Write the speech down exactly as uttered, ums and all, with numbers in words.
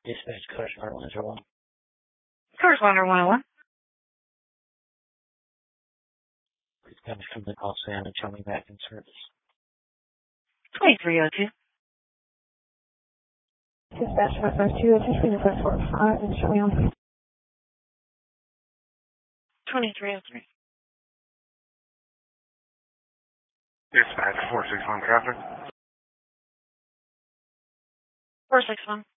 Dispatch Cars Water one oh one. Cars Water one oh one. Please come from the call sound and show me back in service. twenty-three oh two. Dispatch five five two, officially five four five, and show me on. twenty-three oh three. Dispatch four six one traffic. four six one.